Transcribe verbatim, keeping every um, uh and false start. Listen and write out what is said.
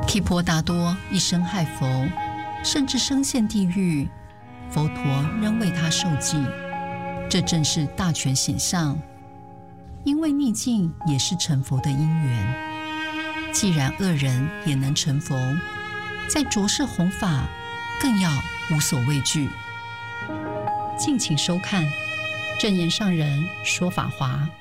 毗婆达多一生害佛，甚至身陷地狱，佛陀仍为他受记，这正是大权显相。因为逆境也是成佛的因缘，既然恶人也能成佛，在着世弘法更要无所畏惧。敬请收看正言上人说法华。